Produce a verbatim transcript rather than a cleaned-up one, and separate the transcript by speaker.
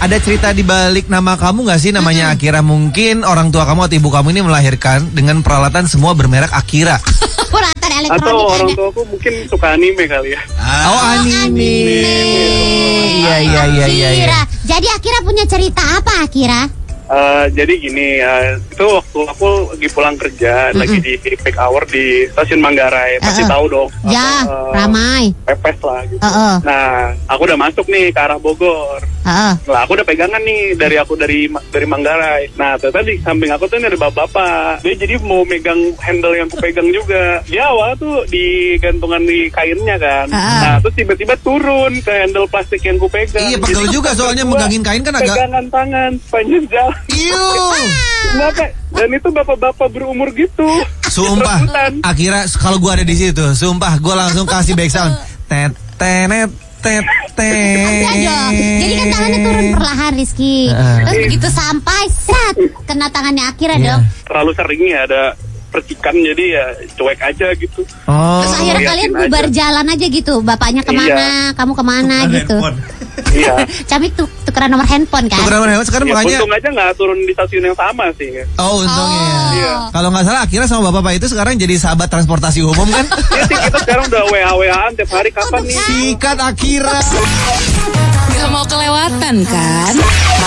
Speaker 1: ada cerita di balik nama kamu nggak sih namanya hmm. Akira? Mungkin orang tua kamu atau ibu kamu ini melahirkan dengan peralatan semua bermerek Akira.
Speaker 2: Peralatan elektronik.
Speaker 3: Atau orang tua aku mungkin suka anime kali ya.
Speaker 1: Ah. Oh anime. Iya iya iya iya.
Speaker 2: Akira. Jadi Akira punya cerita apa Akira?
Speaker 3: Uh, jadi gini, uh, itu waktu aku lagi pulang kerja, mm-hmm. lagi di, di peak hour di stasiun Manggarai, pasti uh-uh. tahu dong.
Speaker 2: Ya,
Speaker 3: uh,
Speaker 2: ramai.
Speaker 3: Pepes lah gitu.
Speaker 2: Uh-uh.
Speaker 3: Nah, aku udah masuk nih ke arah Bogor.
Speaker 2: Uh-uh.
Speaker 3: Nah, aku udah pegangan nih dari aku dari dari Manggarai. Nah, ternyata di samping aku tuh ini ada bapak-bapak. Dia jadi mau megang handle yang aku pegang juga. Dia awal tuh digantungan di kainnya kan. Uh-uh. Nah, terus tiba-tiba turun ke handle plastik yang aku pegang.
Speaker 1: Iya, pegel juga soalnya megangin kain kan agak.
Speaker 3: Pegangan tangan sepanjang jalan.
Speaker 1: Iyo.
Speaker 3: Kenapa? Dan itu bapak-bapak berumur gitu.
Speaker 1: Sumpah, Akira kalau gua ada di situ, sumpah gua langsung kasih back sound. Tet tenet tet tet.
Speaker 2: Jadi kan tangannya turun perlahan Rizky. Uh. Terus begitu sampai set kena tangannya Akira yeah. dong.
Speaker 3: Terlalu sering ya ada percikan jadi ya cuek aja gitu.
Speaker 1: Oh.
Speaker 2: Terus akhirnya kalian bubar aja. Jalan aja gitu. Bapaknya kemana, iya. kamu kemana tukeran gitu.
Speaker 3: Iya.
Speaker 2: Cami tuh tukeran nomor handphone kan.
Speaker 1: Tukeran nomor handphone sekarang
Speaker 3: ya,
Speaker 1: makanya.
Speaker 3: Untung aja nggak turun di stasiun yang sama sih.
Speaker 1: Oh untungnya.
Speaker 2: Oh.
Speaker 1: Iya. Kalau nggak salah Akira sama bapak itu sekarang jadi sahabat transportasi umum kan?
Speaker 3: Iya sih kita sekarang udah W A W A-an tiap hari kapan nih?
Speaker 1: Sikat Akira.
Speaker 4: Gak mau kelewatan kan?